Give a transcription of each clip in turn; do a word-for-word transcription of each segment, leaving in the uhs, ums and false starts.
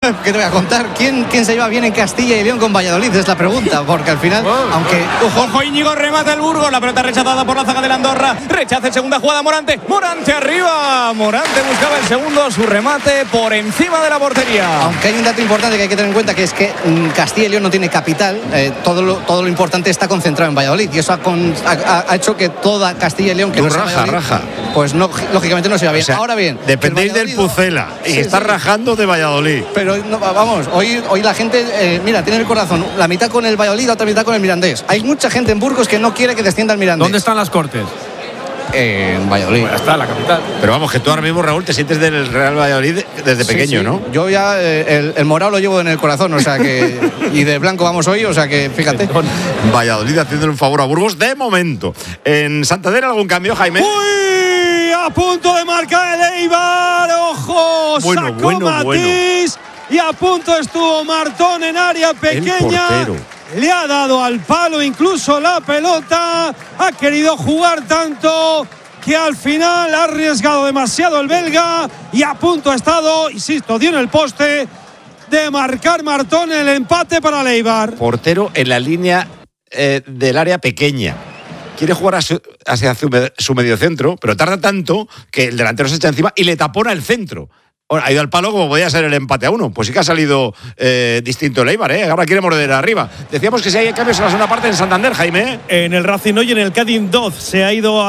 ¿Qué te voy a contar? ¿Quién, ¿Quién se lleva bien en Castilla y León con Valladolid? Es la pregunta, porque al final, oh, aunque... Ojo, ojo, Íñigo remata el Burgos, la pelota rechazada por la zaga de la Andorra, rechaza en segunda jugada Morante, Morante arriba, Morante buscaba el segundo, su remate por encima de la portería. Aunque hay un dato importante que hay que tener en cuenta, que es que mmm, Castilla y León no tiene capital, eh, todo, lo, todo lo importante está concentrado en Valladolid, y eso ha, con, ha, ha hecho que toda Castilla y León, que Tú no raja, Valladolid, raja. pues no, lógicamente no se va bien. O sea, ahora bien, dependéis del Pucela y sí, está sí. rajando de Valladolid. Pero no, vamos, hoy, hoy la gente, eh, mira, tiene el corazón, la mitad con el Valladolid, la otra mitad con el Mirandés. Hay mucha gente en Burgos que no quiere que descienda el Mirandés. ¿Dónde están las Cortes? Eh, en Valladolid. Bueno, está la capital. Pero vamos, que tú ahora mismo, Raúl, te sientes del Real Valladolid desde sí, pequeño, sí. ¿no? Yo ya eh, el, el morado lo llevo en el corazón, o sea que y de blanco vamos hoy, o sea que fíjate. Valladolid haciéndole un favor a Burgos de momento. En Santander, ¿algún cambio, Jaime? ¡Uy! A punto de marcar el Eibar, ojo, bueno, sacó bueno, Matís bueno. Y a punto estuvo Martón en área pequeña. Le ha dado al palo incluso la pelota. Ha querido jugar tanto que al final ha arriesgado demasiado el belga. Y a punto ha estado, insisto, dio en el poste de marcar Martón el empate para el Eibar. Portero en la línea eh, del área pequeña. Quiere jugar hacia, hacia su mediocentro, pero tarda tanto que el delantero se echa encima y le tapona el centro. Bueno, ha ido al palo como podía ser el empate a uno. Pues sí que ha salido eh, distinto el Eibar, ¿eh? Ahora quiere morder arriba. Decíamos que si hay cambios en la segunda parte en Santander, Jaime. En el Racing hoy, en el Cádiz dos, se ha ido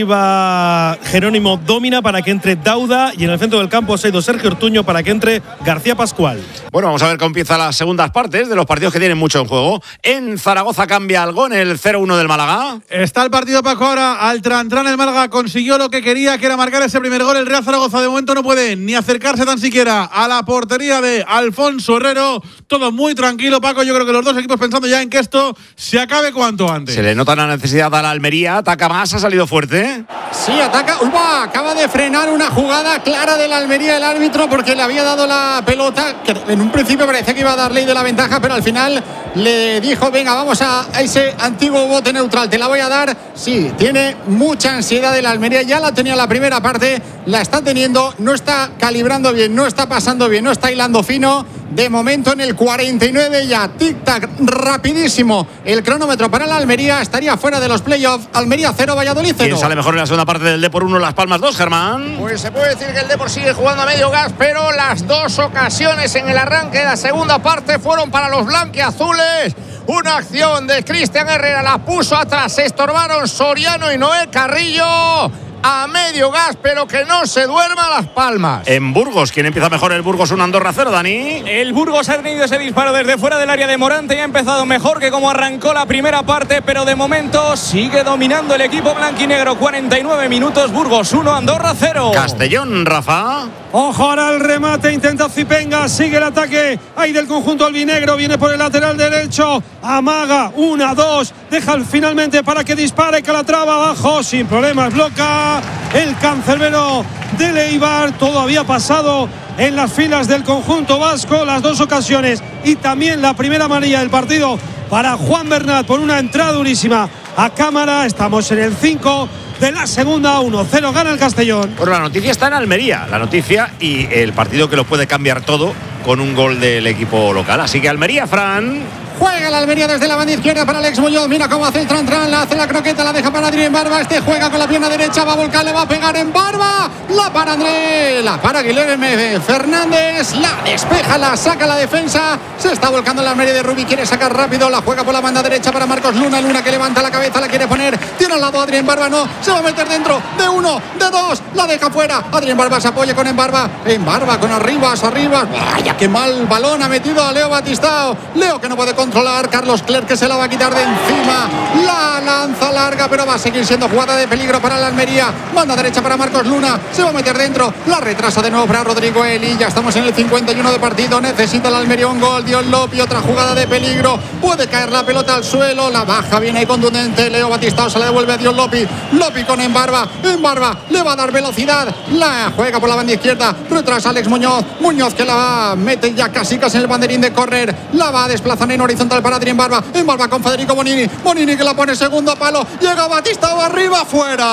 arriba Jerónimo Domina para que entre Dauda, y en el centro del campo se ha ido Sergio Ortuño para que entre García Pascual. Bueno, vamos a ver cómo empiezan las segundas partes de los partidos que tienen mucho en juego. En Zaragoza cambia algo en el cero uno del Málaga. Está el partido, Paco, ahora al Trantrán. El Málaga consiguió lo que quería, que era marcar ese primer gol. El Real Zaragoza de momento no puede ni acercar tan siquiera a la portería de Alfonso Herrero. Todo muy tranquilo, Paco. Yo creo que los dos equipos pensando ya en que esto se acabe cuanto antes. Se le nota la necesidad a la Almería. Ataca más, ha salido fuerte. Sí, ataca. Uba, acaba de frenar una jugada clara de la Almería el árbitro, porque le había dado la pelota, que en un principio parecía que iba a dar ley de la ventaja, pero al final le dijo: venga, vamos a ese antiguo bote neutral, te la voy a dar. Sí, tiene mucha ansiedad de la Almería. Ya la tenía la primera parte, la está teniendo, no está calibrando bien, no está pasando bien, no está hilando fino. De momento en el cuarenta y nueve ya, tic-tac, rapidísimo el cronómetro para la Almería. Estaría fuera de los playoffs. Almería cero, Valladolid cero. ¿Quién sale mejor en la segunda parte del Depor uno, Las Palmas dos, Germán? Pues se puede decir que el Depor sigue jugando a medio gas, pero las dos ocasiones en el arranque de la segunda parte fueron para los blanquiazules. Una acción de Cristian Herrera, la puso atrás, se estorbaron Soriano y Noé Carrillo. A medio gas, pero que no se duerma Las Palmas. En Burgos, ¿quién empieza mejor? El Burgos uno, Andorra cero, Dani. El Burgos ha tenido ese disparo desde fuera del área de Morante y ha empezado mejor que como arrancó la primera parte, pero de momento sigue dominando el equipo blanquinegro. cuarenta y nueve minutos, Burgos uno, Andorra cero. Castellón, Rafa. Ojo ahora el remate, intenta Zipenga, sigue el ataque ahí del conjunto albinegro, viene por el lateral derecho, amaga, una, dos, deja finalmente para que dispare Calatrava abajo, sin problemas, bloca el cancerbero del Eibar. Todo había pasado en las filas del conjunto vasco, las dos ocasiones y también la primera amarilla del partido para Juan Bernat por una entrada durísima a cámara. Estamos en el cinco de la segunda, uno cero gana el Castellón. Bueno, la noticia está en Almería, la noticia y el partido que lo puede cambiar todo con un gol del equipo local. Así que Almería, Fran. Juega la Almería desde la banda izquierda para Alex Muñoz. Mira cómo hace el Trantrán, la hace la croqueta, la deja para Adrián Barba. Este juega con la pierna derecha, va a volcar, le va a pegar en Barba. La para André, la para Guilherme Fernández, la despeja, la saca la defensa. Se está volcando la Almería de Rubí, quiere sacar rápido, la juega por la banda derecha para Marcos Luna. Luna que levanta la cabeza, la quiere poner, tiene al lado a Adrián Barba, no, se va a meter dentro de uno, de dos, la deja fuera. Adrián Barba se apoya con Embarba, Embarba con Arribas, Arribas. Vaya, qué mal balón ha metido a Leo Batistao. Leo que no puede controlar, Carlos Clerc que se la va a quitar de encima, la lanza larga, pero va a seguir siendo jugada de peligro para la Almería. Banda derecha para Marcos Luna, se va a meter dentro, la retrasa de nuevo para Rodrigo Eli. Ya estamos en el cincuenta y uno de partido, necesita la Almería un gol. Dion Lopi, otra jugada de peligro, puede caer la pelota al suelo, la baja viene ahí contundente, Leo Batistao se la devuelve a Dion Lopi, Lopi con Embarba, Embarba le va a dar velocidad, la juega por la banda izquierda, retrasa Alex Muñoz, Muñoz que la va, mete ya casi casi en el banderín de córner, la va a desplazar en horizontal para Adrián Barba, en Barba con Federico Bonini, Bonini que la pone segundo palo, llega Batistao arriba,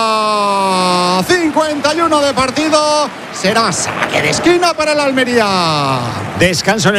fuera. cincuenta y uno de partido, será saque de esquina para la Almería. Descanso en el